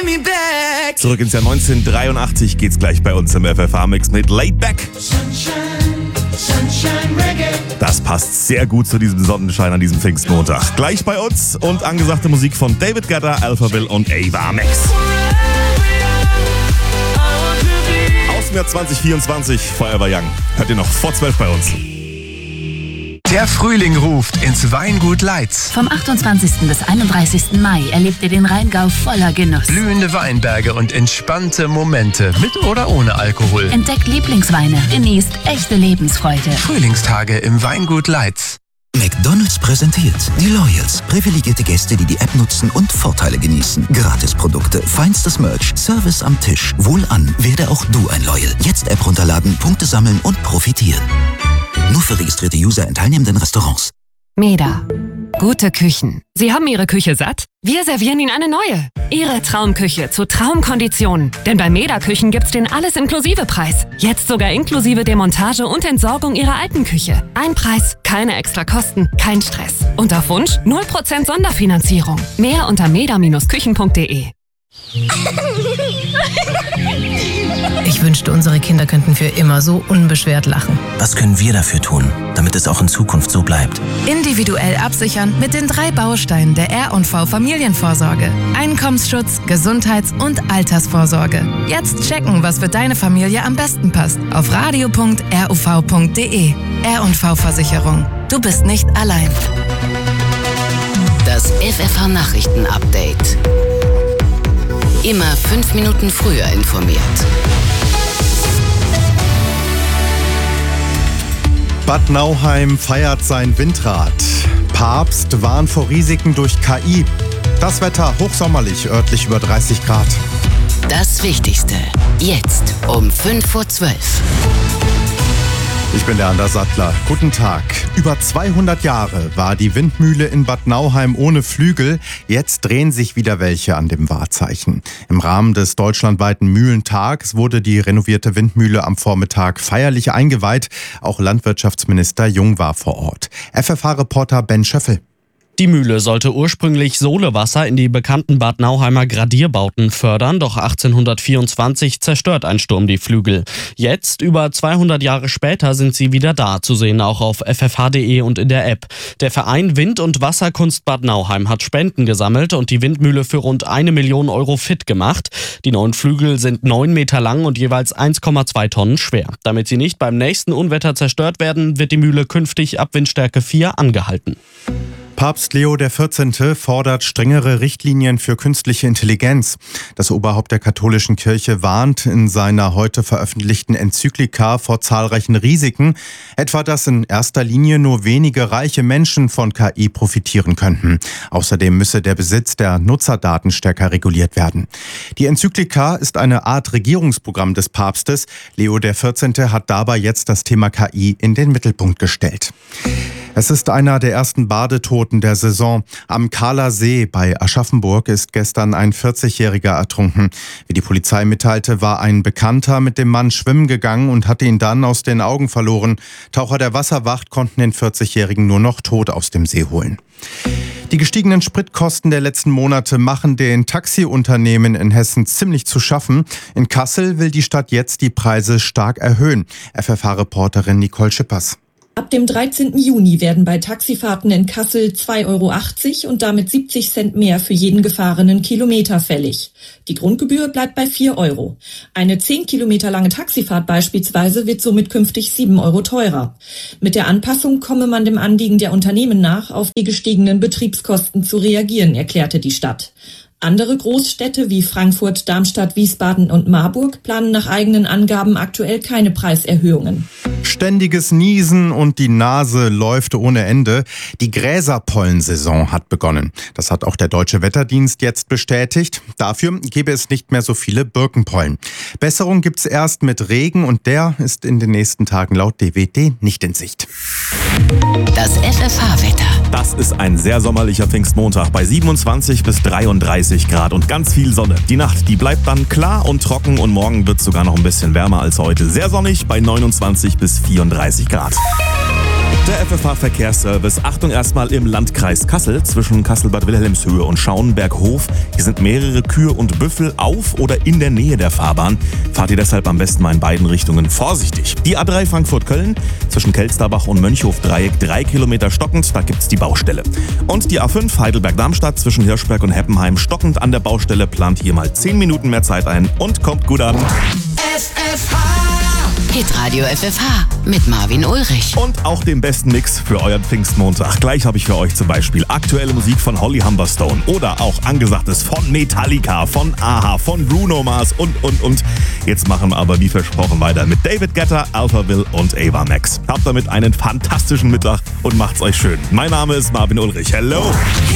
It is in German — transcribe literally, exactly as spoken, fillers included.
Zurück ins Jahr neunzehnhundertdreiundachtzig geht's gleich bei uns im F F H-Mix mit Laid Back. Das passt sehr gut zu diesem Sonnenschein an diesem Pfingstmontag. Gleich bei uns und angesagte Musik von David Guetta, Alphaville und Ava Max. Aus dem Jahr zwanzig vierundzwanzig, Forever Young. Hört ihr noch vor zwölf bei uns. Der Frühling ruft ins Weingut Leitz. Vom achtundzwanzigsten bis einunddreißigsten Mai erlebt ihr den Rheingau voller Genuss. Blühende Weinberge und entspannte Momente mit oder ohne Alkohol. Entdeckt Lieblingsweine, genießt echte Lebensfreude. Frühlingstage im Weingut Leitz. McDonald's präsentiert die Loyals. Privilegierte Gäste, die die App nutzen und Vorteile genießen. Gratisprodukte, feinstes Merch, Service am Tisch. Wohlan, werde auch du ein Loyal. Jetzt App runterladen, Punkte sammeln und profitieren. Nur für registrierte User in teilnehmenden Restaurants. Meda. Gute Küchen. Sie haben Ihre Küche satt? Wir servieren Ihnen eine neue. Ihre Traumküche zu Traumkonditionen. Denn bei Meda Küchen gibt's den Alles-Inklusive-Preis. Jetzt sogar inklusive Demontage und Entsorgung Ihrer alten Küche. Ein Preis, keine extra Kosten, kein Stress. Und auf Wunsch null Prozent Sonderfinanzierung. Mehr unter meda Bindestrich küchen punkt de. Ich wünschte, unsere Kinder könnten für immer so unbeschwert lachen. Was können wir dafür tun, damit es auch in Zukunft so bleibt? Individuell absichern mit den drei Bausteinen der R und V Familienvorsorge. Einkommensschutz, Gesundheits- und Altersvorsorge. Jetzt checken, was für deine Familie am besten passt. Auf radio punkt r u v punkt de. R und V Versicherung. Du bist nicht allein. Das F F H-Nachrichten-Update. Immer fünf Minuten früher informiert. Bad Nauheim feiert sein Windrad. Papst warnt vor Risiken durch K I. Das Wetter hochsommerlich, örtlich über dreißig Grad. Das Wichtigste, jetzt um fünf vor zwölf. Ich bin der Anders Sattler. Guten Tag. Über zweihundert Jahre war die Windmühle in Bad Nauheim ohne Flügel. Jetzt drehen sich wieder welche an dem Wahrzeichen. Im Rahmen des deutschlandweiten Mühlentags wurde die renovierte Windmühle am Vormittag feierlich eingeweiht. Auch Landwirtschaftsminister Jung war vor Ort. F F H-Reporter Ben Schöffel. Die Mühle sollte ursprünglich Solewasser in die bekannten Bad Nauheimer Gradierbauten fördern, doch achtzehnhundertvierundzwanzig zerstört ein Sturm die Flügel. Jetzt, über zweihundert Jahre später, sind sie wieder da, zu sehen auch auf f f h punkt de und in der App. Der Verein Wind- und Wasserkunst Bad Nauheim hat Spenden gesammelt und die Windmühle für rund eine Million Euro fit gemacht. Die neuen Flügel sind neun Meter lang und jeweils eins Komma zwei Tonnen schwer. Damit sie nicht beim nächsten Unwetter zerstört werden, wird die Mühle künftig ab Windstärke vier angehalten. Papst Leo der vierzehnte fordert strengere Richtlinien für künstliche Intelligenz. Das Oberhaupt der katholischen Kirche warnt in seiner heute veröffentlichten Enzyklika vor zahlreichen Risiken, etwa dass in erster Linie nur wenige reiche Menschen von K I profitieren könnten. Außerdem müsse der Besitz der Nutzerdaten stärker reguliert werden. Die Enzyklika ist eine Art Regierungsprogramm des Papstes. Leo der vierzehnte hat dabei jetzt das Thema K I in den Mittelpunkt gestellt. Es ist einer der ersten Badetoten der Saison. Am Kahler See bei Aschaffenburg ist gestern ein vierzigjähriger ertrunken. Wie die Polizei mitteilte, war ein Bekannter mit dem Mann schwimmen gegangen und hatte ihn dann aus den Augen verloren. Taucher der Wasserwacht konnten den vierzigjährigen nur noch tot aus dem See holen. Die gestiegenen Spritkosten der letzten Monate machen den Taxiunternehmen in Hessen ziemlich zu schaffen. In Kassel will die Stadt jetzt die Preise stark erhöhen. F F H-Reporterin Nicole Schippers. Ab dem dreizehnten Juni werden bei Taxifahrten in Kassel zwei Euro achtzig und damit siebzig Cent mehr für jeden gefahrenen Kilometer fällig. Die Grundgebühr bleibt bei vier Euro. Eine zehn Kilometer lange Taxifahrt beispielsweise wird somit künftig sieben Euro teurer. Mit der Anpassung komme man dem Anliegen der Unternehmen nach, auf die gestiegenen Betriebskosten zu reagieren, erklärte die Stadt. Andere Großstädte wie Frankfurt, Darmstadt, Wiesbaden und Marburg planen nach eigenen Angaben aktuell keine Preiserhöhungen. Ständiges Niesen und die Nase läuft ohne Ende. Die Gräserpollensaison hat begonnen. Das hat auch der Deutsche Wetterdienst jetzt bestätigt. Dafür gäbe es nicht mehr so viele Birkenpollen. Besserung gibt's erst mit Regen und der ist in den nächsten Tagen laut D W D nicht in Sicht. Das F F H-Wetter. Das ist ein sehr sommerlicher Pfingstmontag bei siebenundzwanzig bis dreiunddreißig Grad und ganz viel Sonne. Die Nacht, die bleibt dann klar und trocken und morgen wird es sogar noch ein bisschen wärmer als heute. Sehr sonnig bei neunundzwanzig bis vierunddreißig Grad. Der F F H-Verkehrsservice. Achtung erstmal im Landkreis Kassel zwischen Kassel-Bad Wilhelmshöhe und Schauenberghof. Hier sind mehrere Kühe und Büffel auf oder in der Nähe der Fahrbahn. Fahrt ihr deshalb am besten mal in beiden Richtungen vorsichtig. Die A drei Frankfurt-Köln zwischen Kelsterbach und Mönchhof-Dreieck. Drei Kilometer stockend, da gibt's die Baustelle. Und die A fünf Heidelberg-Darmstadt zwischen Hirschberg und Heppenheim. Stockend an der Baustelle. Plant hier mal zehn Minuten mehr Zeit ein und kommt gut an. F F H. Hitradio F F H mit Marvin Ulrich. Und auch den besten Mix für euren Pfingstmontag. Gleich habe ich für euch zum Beispiel aktuelle Musik von Holly Humberstone oder auch Angesagtes von Metallica, von A H, von Bruno Mars und, und, und. Jetzt machen wir aber wie versprochen weiter mit David Guetta, Alphaville und Ava Max. Habt damit einen fantastischen Mittag und macht's euch schön. Mein Name ist Marvin Ulrich. Hello!